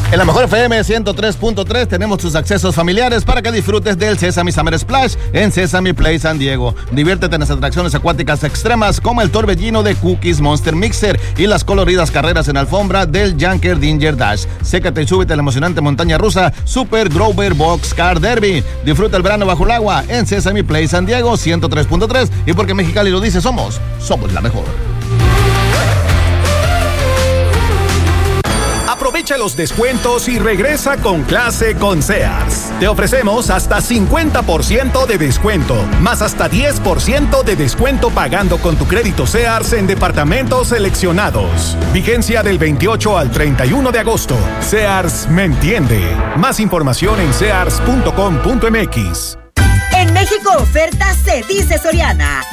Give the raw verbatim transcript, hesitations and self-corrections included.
En la Mejor F M ciento tres punto tres tenemos tus accesos familiares para que disfrutes del Sesame Summer Splash en Sesame Play San Diego. Diviértete en las atracciones acuáticas extremas como el torbellino de Cookies Monster Mixer y las coloridas carreras en alfombra del Junker Dinger Dash. Sécate y súbete a la emocionante montaña rusa Super Grover Box Car Derby. Disfruta el verano bajo el agua en Sesame Play San Diego ciento tres punto tres, y porque Mexicali lo dice, somos, somos la mejor. Aprovecha los descuentos y regresa con clase con Sears. Te ofrecemos hasta cincuenta por ciento de descuento, más hasta diez por ciento de descuento pagando con tu crédito Sears en departamentos seleccionados. Vigencia del veintiocho al treinta y uno de agosto. Sears me entiende. Más información en sears punto com punto m x. En México oferta se dice Soriana.